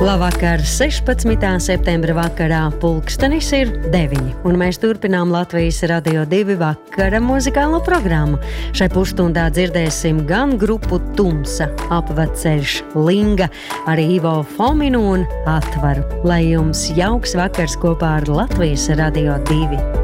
Labvakar, 16. septembra vakarā pulkstenis ir 9, un mēs turpinām Latvijas Radio 2 vakara muzikālo programmu. Šai pusstundā dzirdēsim gan grupu Tumsa, Apvedceļš, Linga, arī Ivo Fominu un Atvaru. Lai jums jauks vakars kopā ar Latvijas Radio 2.